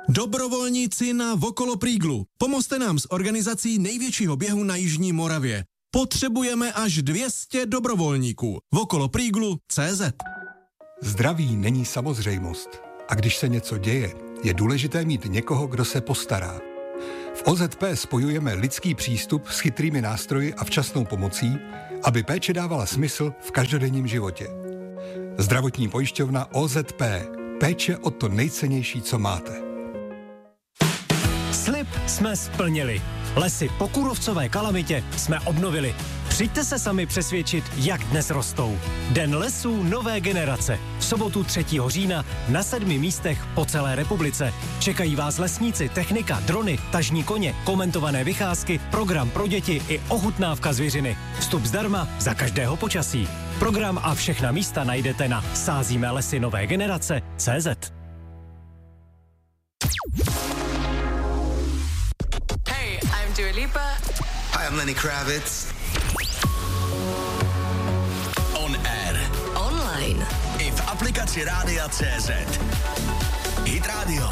Dobrovolníci na Okolo Príglu. Pomozte nám s organizací největšího běhu na Jižní Moravě. Potřebujeme až 200 dobrovolníků. Okolopríglu.cz. Zdraví není samozřejmost. A když se něco děje, je důležité mít někoho, kdo se postará. V OZP spojujeme lidský přístup s chytrými nástroji a včasnou pomocí, aby péče dávala smysl v každodenním životě. Zdravotní pojišťovna OZP. Péče o to nejcennější, co máte. Slib jsme splnili. Lesy po kůrovcové kalamitě jsme obnovili. Přijďte se sami přesvědčit, jak dnes rostou. Den lesů nové generace. V sobotu 3. října na 7 místech po celé republice. Čekají vás lesníci, technika, drony, tažní koně, komentované vycházky, program pro děti i ochutnávka zvěřiny. Vstup zdarma za každého počasí. Program a všechna místa najdete na sázíme lesy nové generace.cz. Hey, I'm Dua Lipa. Hi, I'm Lenny Kravitz. On air. Online. I v aplikaci Rádia.cz. Hit Radio.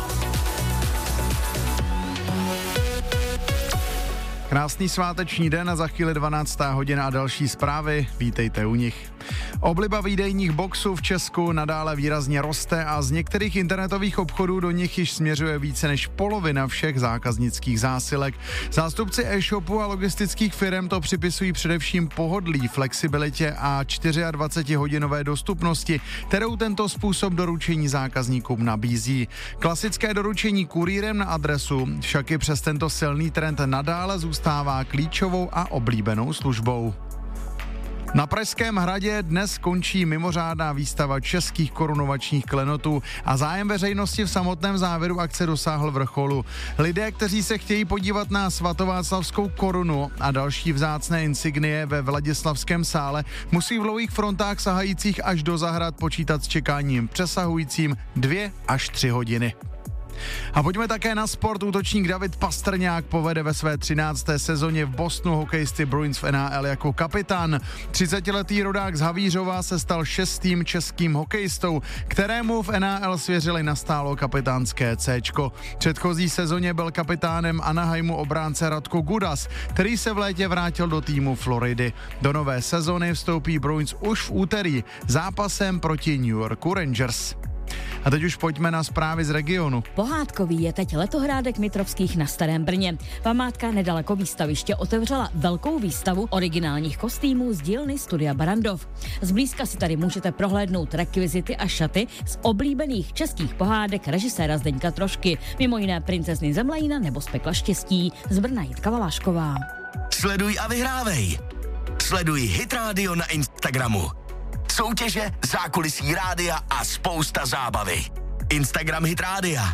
Krásný sváteční den a za chvíli 12. hodina a další zprávy. Vítejte u nich. Obliba výdejních boxů v Česku nadále výrazně roste a z některých internetových obchodů do nich již směřuje více než polovina všech zákaznických zásilek. Zástupci e-shopu a logistických firm to připisují především pohodlí, flexibilitě a 24-hodinové dostupnosti, kterou tento způsob doručení zákazníkům nabízí. Klasické doručení kurýrem na adresu však i přes tento silný trend nadále zůstává klíčovou a oblíbenou službou. Na Pražském hradě dnes končí mimořádná výstava českých korunovačních klenotů a zájem veřejnosti v samotném závěru akce dosáhl vrcholu. Lidé, kteří se chtějí podívat na svatováclavskou korunu a další vzácné insignie ve Vladislavském sále, musí v dlouhých frontách sahajících až do zahrad počítat s čekáním přesahujícím 2 až 3 hodiny. A pojďme také na sport. Útočník David Pastrňák povede ve své 13. sezóně v Bostonu hokejisty Bruins v NHL jako kapitán. 30letý rodák z Havířova se stal 6. českým hokejistou, kterému v NHL svěřili nastálo kapitánské Cčko. V předchozí sezóně byl kapitánem Anaheimu obránce Radko Gudas, který se v létě vrátil do týmu Floridy. Do nové sezóny vstoupí Bruins už v úterý zápasem proti New Yorku Rangers. A teď už pojďme na zprávy z regionu. Pohádkový je teď letohrádek Mitrovských na Starém Brně. Památka nedaleko výstaviště otevřela velkou výstavu originálních kostýmů z dílny Studia Barrandov. Zblízka si tady můžete prohlédnout rekvizity a šaty z oblíbených českých pohádek režiséra Zdeňka Trošky, mimo jiné Princezny Zemlejna nebo Z pekla štěstí. Z Brna Jitka Valášková. Sleduj a vyhrávej. Sleduj Hit Radio na Instagramu. Soutěže, zákulisí rádia a spousta zábavy. Instagram Hit Rádia.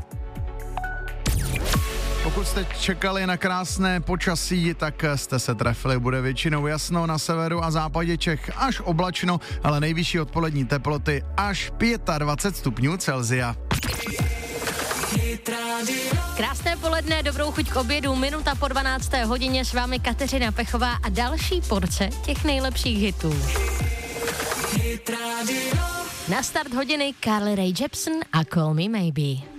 Pokud jste čekali na krásné počasí, tak jste se trefili. Bude většinou jasno, na severu a západě Čech až oblačno, ale nejvyšší odpolední teploty až 25 stupňů Celsia. Krásné poledne, dobrou chuť k obědu, minuta po 12. hodině s vámi Kateřina Pechová a další porce těch nejlepších hitů. Na start hodiny Carly Rae Jepsen a Call Me Maybe.